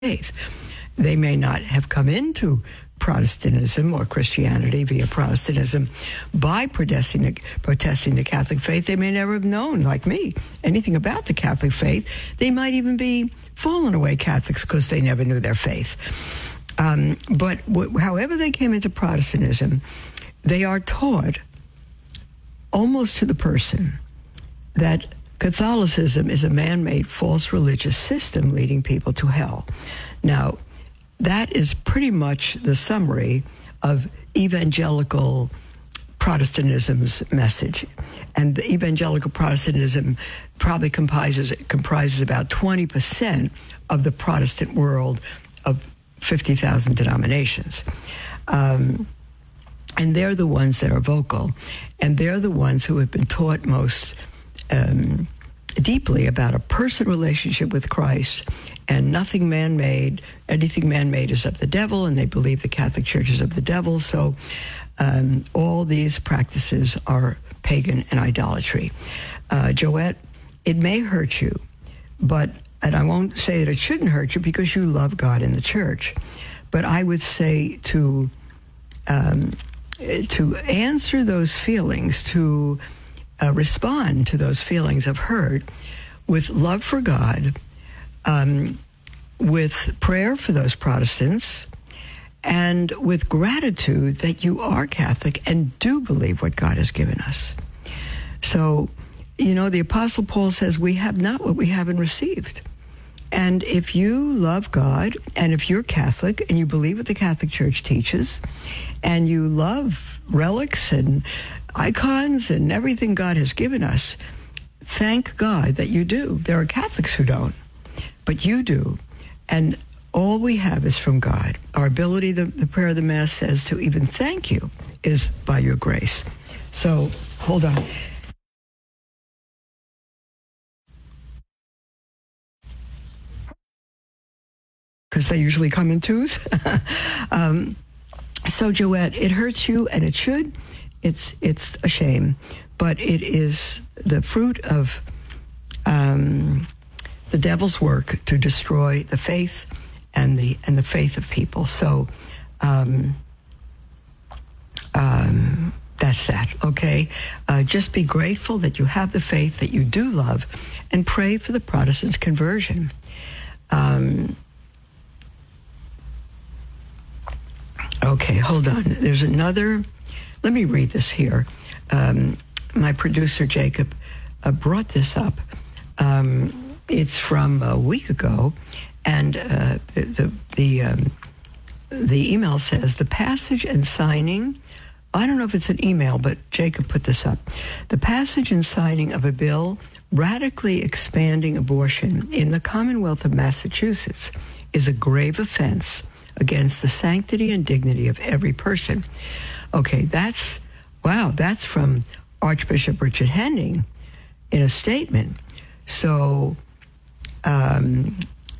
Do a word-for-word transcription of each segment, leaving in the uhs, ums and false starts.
faith. They may not have come into Protestantism or Christianity via Protestantism by protesting the, protesting the Catholic faith. They may never have known, like me, anything about the Catholic faith. They might even be fallen away Catholics because they never knew their faith. Um, but w- however they came into Protestantism, they are taught almost to the person that Catholicism is a man-made false religious system leading people to hell. Now, that is pretty much the summary of evangelical Protestantism's message. And the evangelical Protestantism probably comprises, comprises about twenty percent of the Protestant world of fifty thousand denominations. Um, and they're the ones that are vocal. And they're the ones who have been taught most um, deeply about a personal relationship with Christ and nothing man-made. Anything man-made is of the devil, and they believe the Catholic Church is of the devil. So um, all these practices are pagan and idolatry. Uh, Joette, it may hurt you, but, and I won't say that it shouldn't hurt you because you love God and the church, but I would say to um, to answer those feelings, to uh, respond to those feelings of hurt with love for God, um, with prayer for those Protestants, and with gratitude that you are Catholic and do believe what God has given us. So, you know, the Apostle Paul says we have not what we haven't received. And if you love God, and if you're Catholic, and you believe what the Catholic Church teaches, and you love relics and icons and everything God has given us, thank God that you do. There are Catholics who don't, but you do. And all we have is from God. Our ability, the, the prayer of the Mass says, to even thank you is by your grace. So, hold on. Because they usually come in twos. um, so, Joette, it hurts you, and it should. It's it's a shame, but it is the fruit of um, the devil's work to destroy the faith and the and the faith of people. So, um, um, that's that. Okay, uh, just be grateful that you have the faith that you do love, and pray for the Protestants' conversion. Um, Okay, hold on. There's another. Let me read this here. Um, my producer, Jacob, uh, brought this up. Um, it's from a week ago, and uh, the the the, um, the email says, the passage and signing, I don't know if it's an email, but Jacob put this up. The passage and signing of a bill radically expanding abortion in the Commonwealth of Massachusetts is a grave offense against the sanctity and dignity of every person. Okay, that's, wow, that's from Archbishop Richard Henning in a statement. So, um,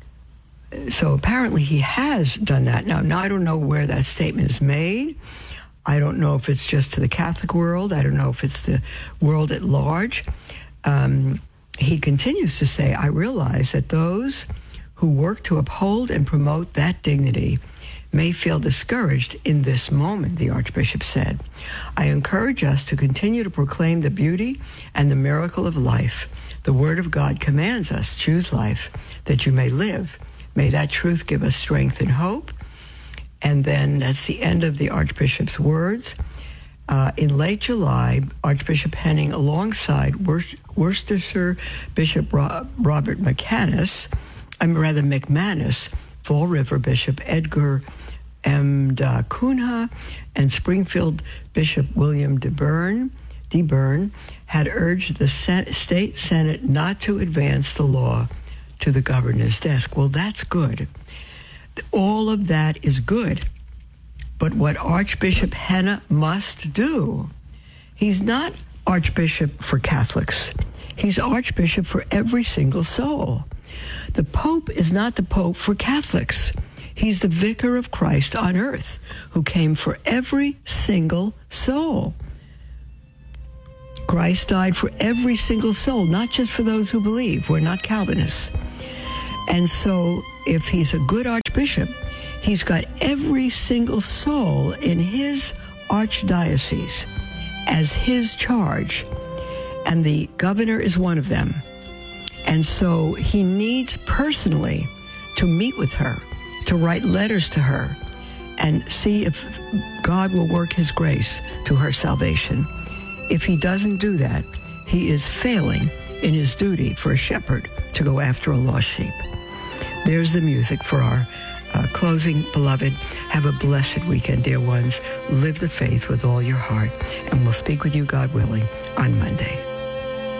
so apparently he has done that. Now, now, I don't know where that statement is made. I don't know if it's just to the Catholic world. I don't know if it's the world at large. Um, he continues to say, I realize that those who work to uphold and promote that dignity may feel discouraged in this moment, the Archbishop said. I encourage us to continue to proclaim the beauty and the miracle of life. The Word of God commands us, choose life, that you may live. May that truth give us strength and hope. And then that's the end of the Archbishop's words. Uh, in late July, Archbishop Henning, alongside Wor- Worcestershire Bishop Ro- Robert McManus, I'm rather McManus, Fall River Bishop Edgar M. Da Cunha, and Springfield Bishop William DeBurn, DeBurn had urged the Sen- state Senate not to advance the law to the governor's desk. Well, that's good. All of that is good. But what Archbishop Henna must do, he's not Archbishop for Catholics. He's Archbishop for every single soul. The Pope is not the Pope for Catholics. He's the Vicar of Christ on earth who came for every single soul. Christ died for every single soul, not just for those who believe. We're not Calvinists. And so if he's a good archbishop, he's got every single soul in his archdiocese as his charge, and the governor is one of them. And so he needs personally to meet with her, to write letters to her, and see if God will work his grace to her salvation. If he doesn't do that, he is failing in his duty for a shepherd to go after a lost sheep. There's the music for our uh, closing. Beloved, have a blessed weekend, dear ones. Live the faith with all your heart, and we'll speak with you, God willing, on Monday.